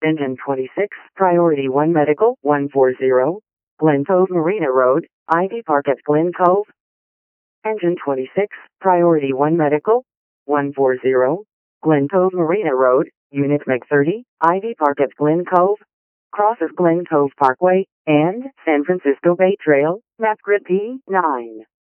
Engine 26, Priority 1 Medical, 140, Glen Cove Marina Road, Ivy Park at Glen Cove. Engine 26, Priority 1 Medical, 140, Glen Cove Marina Road, Unit McThirty, Ivy Park at Glen Cove. Crosses Glen Cove Parkway, and San Francisco Bay Trail, map grid P9.